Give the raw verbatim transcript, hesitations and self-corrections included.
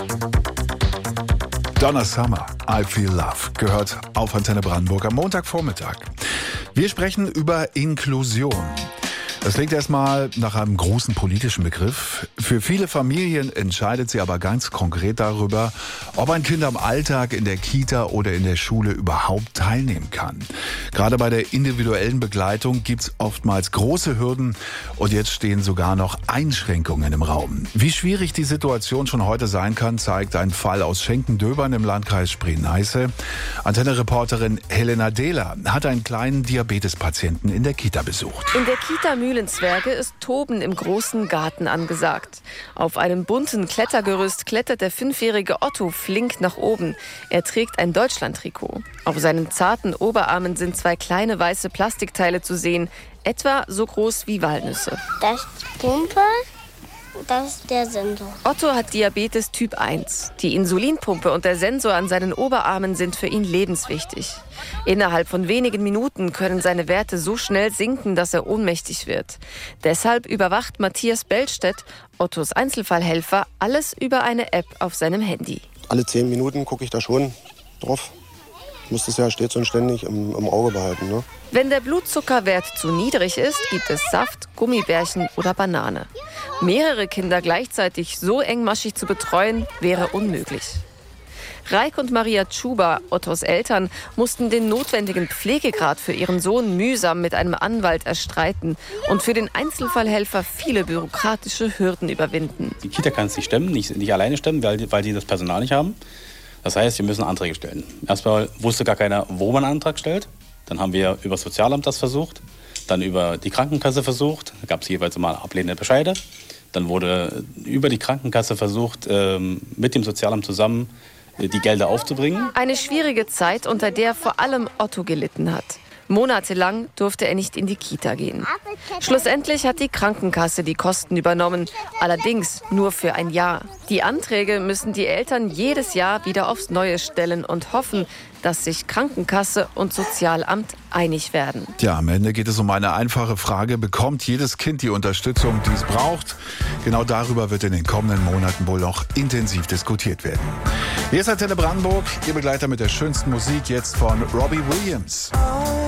Donna Summer, I Feel Love, gehört auf Antenne Brandenburg am Montagvormittag. Wir sprechen über Inklusion. Das klingt erstmal nach einem großen politischen Begriff. Für viele Familien entscheidet sie aber ganz konkret darüber, ob ein Kind am Alltag in der Kita oder in der Schule überhaupt teilnehmen kann. Gerade bei der individuellen Begleitung gibt's oftmals große Hürden und jetzt stehen sogar noch Einschränkungen im Raum. Wie schwierig die Situation schon heute sein kann, zeigt ein Fall aus Schenkendöbern im Landkreis Spree-Neiße. Antenne-Reporterin Helena Dehler hat einen kleinen Diabetespatienten in der Kita besucht. In der Kita Mühlenzwerge ist Toben im großen Garten angesagt. Auf einem bunten Klettergerüst klettert der fünfjährige Otto flink nach oben. Er trägt ein Deutschland-Trikot. Auf seinen zarten Oberarmen sind zwei kleine weiße Plastikteile zu sehen, etwa so groß wie Walnüsse. Das ist die Pumpe, das ist der Sensor. Otto hat Diabetes Typ eins. Die Insulinpumpe und der Sensor an seinen Oberarmen sind für ihn lebenswichtig. Innerhalb von wenigen Minuten können seine Werte so schnell sinken, dass er ohnmächtig wird. Deshalb überwacht Matthias Bellstedt, Ottos Einzelfallhelfer, alles über eine App auf seinem Handy. Alle zehn Minuten gucke ich da schon drauf. Ich muss das ja stets und ständig im, im Auge behalten. Ne? Wenn der Blutzuckerwert zu niedrig ist, gibt es Saft, Gummibärchen oder Banane. Mehrere Kinder gleichzeitig so engmaschig zu betreuen, wäre unmöglich. Raik und Maria Tschuba, Ottos Eltern, mussten den notwendigen Pflegegrad für ihren Sohn mühsam mit einem Anwalt erstreiten und für den Einzelfallhelfer viele bürokratische Hürden überwinden. Die Kita kann es nicht stemmen, nicht, nicht alleine stemmen, weil, weil die das Personal nicht haben. Das heißt, wir müssen Anträge stellen. Erstmal wusste gar keiner, wo man einen Antrag stellt. Dann haben wir über das Sozialamt das versucht, dann über die Krankenkasse versucht. Da gab es jeweils mal ablehnende Bescheide. Dann wurde über die Krankenkasse versucht, mit dem Sozialamt zusammen die Gelder aufzubringen. Eine schwierige Zeit, unter der vor allem Otto gelitten hat. Monatelang durfte er nicht in die Kita gehen. Schlussendlich hat die Krankenkasse die Kosten übernommen, allerdings nur für ein Jahr. Die Anträge müssen die Eltern jedes Jahr wieder aufs Neue stellen und hoffen, dass sich Krankenkasse und Sozialamt einig werden. Ja, am Ende geht es um eine einfache Frage. Bekommt jedes Kind die Unterstützung, die es braucht? Genau darüber wird in den kommenden Monaten wohl noch intensiv diskutiert werden. Hier ist Antenne Brandenburg, Ihr Begleiter mit der schönsten Musik, jetzt von Robbie Williams.